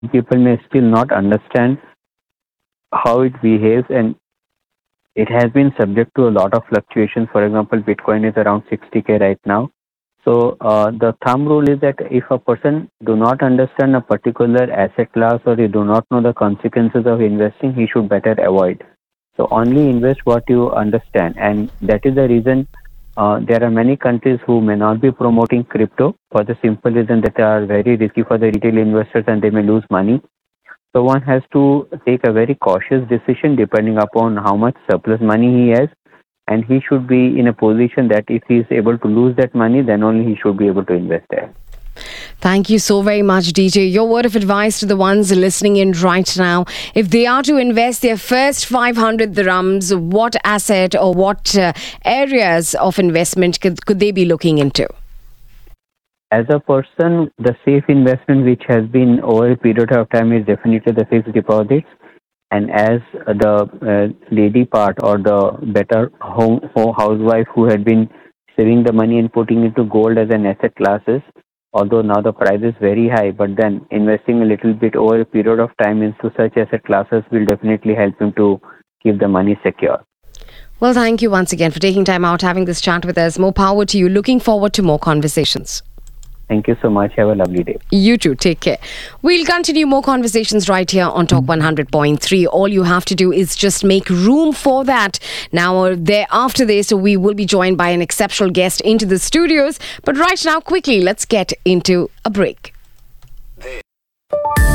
People may still not understand how it behaves, and it has been subject to a lot of fluctuations. For example, Bitcoin is around 60K right now. So the thumb rule is that if a person do not understand a particular asset class, or he do not know the consequences of investing, he should better avoid. So only invest what you understand, and that is the reason there are many countries who may not be promoting crypto for the simple reason that they are very risky for the retail investors and they may lose money. So one has to take a very cautious decision depending upon how much surplus money he has, and he should be in a position that if he is able to lose that money, then only he should be able to invest there. Thank you so very much, DJ. Your word of advice to the ones listening in right now. If they are to invest their first 500 dirhams, what asset or what areas of investment could they be looking into? As a person, the safe investment which has been over a period of time is definitely the fixed deposits. And as the lady part or the better housewife who had been saving the money and putting into gold as an asset classes, although now the price is very high, but then investing a little bit over a period of time into such asset classes will definitely help him to keep the money secure. Well, thank you once again for taking time out, having this chat with us. More power to you. Looking forward to more conversations. Thank you so much. Have a lovely day. You too. Take care. We'll continue more conversations right here on Talk 100.3. All you have to do is just make room for that. Now, after this, we will be joined by an exceptional guest into the studios. But right now, quickly, let's get into a break.